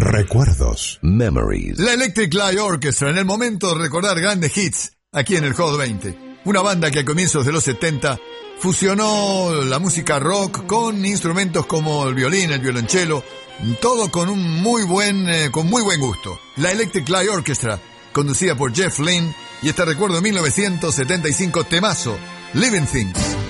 Recuerdos. Memories. La Electric Light Orchestra, en el momento de recordar grandes hits, aquí en el Hot 20. Una banda que a comienzos de los 70 fusionó la música rock con instrumentos como el violín, el violonchelo, todo con muy buen gusto. La Electric Light Orchestra, conducida por Jeff Lynne, y este recuerdo de 1975, temazo, Living Things.